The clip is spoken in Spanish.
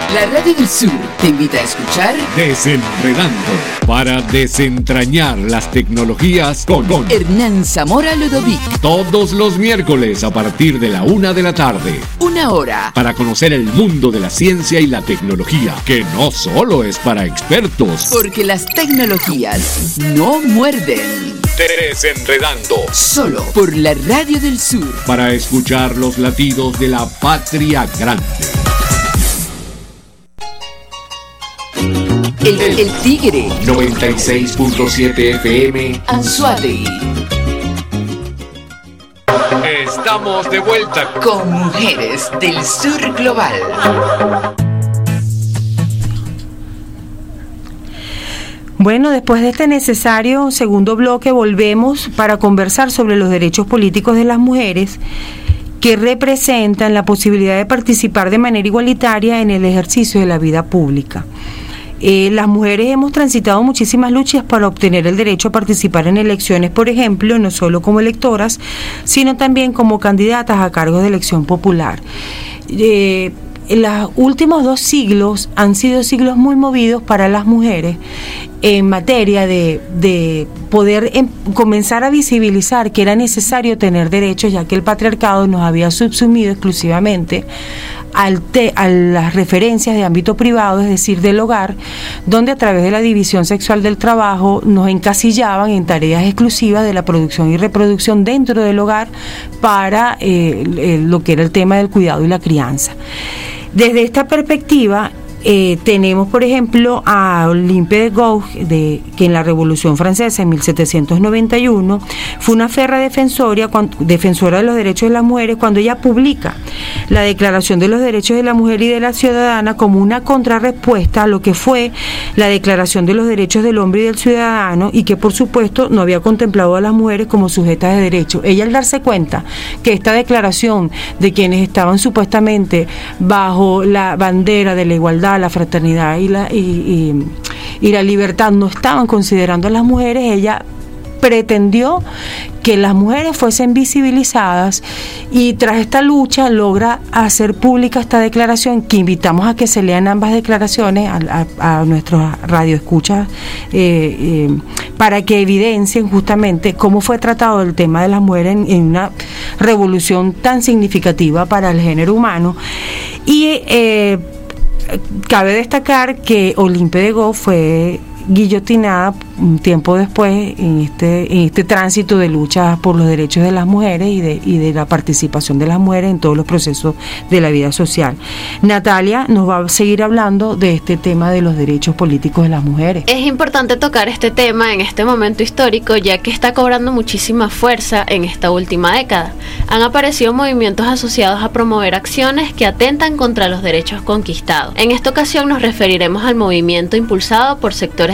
La Radio del Sur te invita a escuchar Desenredando, para desentrañar las tecnologías con Hernán Zamora Ludovic. Todos los miércoles a partir de la 1 de la tarde. 1 hora. Para conocer el mundo de la ciencia y la tecnología, que no solo es para expertos. Porque las tecnologías no muerden. Desenredando. Solo por la Radio del Sur. Para escuchar los latidos de la patria grande. El Tigre 96.7 FM Anzoátegui. Estamos de vuelta con Mujeres del Sur Global. Bueno, después de este necesario segundo bloque volvemos para conversar sobre los derechos políticos de las mujeres que representan la posibilidad de participar de manera igualitaria en el ejercicio de la vida pública. Las mujeres hemos transitado muchísimas luchas para obtener el derecho a participar en elecciones, por ejemplo, no solo como electoras, sino también como candidatas a cargos de elección popular. Los últimos 2 siglos han sido siglos muy movidos para las mujeres en materia de poder comenzar a visibilizar que era necesario tener derechos, ya que el patriarcado nos había subsumido exclusivamente a las referencias de ámbito privado, es decir, del hogar, donde a través de la división sexual del trabajo nos encasillaban en tareas exclusivas de la producción y reproducción dentro del hogar para lo que era el tema del cuidado y la crianza. Desde esta perspectiva, tenemos, por ejemplo, a Olympe de Gouges, que en la Revolución Francesa, en 1791, fue una férrea defensora de los derechos de las mujeres, cuando ella publica la Declaración de los Derechos de la Mujer y de la Ciudadana como una contrarrespuesta a lo que fue la Declaración de los Derechos del Hombre y del Ciudadano, y que, por supuesto, no había contemplado a las mujeres como sujetas de derecho. Ella, al darse cuenta que esta declaración de quienes estaban supuestamente bajo la bandera de la igualdad, la fraternidad y la libertad no estaban considerando a las mujeres, ella pretendió que las mujeres fuesen visibilizadas, y tras esta lucha logra hacer pública esta declaración, que invitamos a que se lean ambas declaraciones a nuestros radioescuchas para que evidencien justamente cómo fue tratado el tema de las mujeres en una revolución tan significativa para el género humano. Y cabe destacar que Olympe de Gouges fue guillotinada un tiempo después en este tránsito de lucha por los derechos de las mujeres y de la participación de las mujeres en todos los procesos de la vida social. Natalia nos va a seguir hablando de este tema de los derechos políticos de las mujeres. Es importante tocar este tema en este momento histórico, ya que está cobrando muchísima fuerza en esta última década. Han aparecido movimientos asociados a promover acciones que atentan contra los derechos conquistados. En esta ocasión nos referiremos al movimiento impulsado por sectores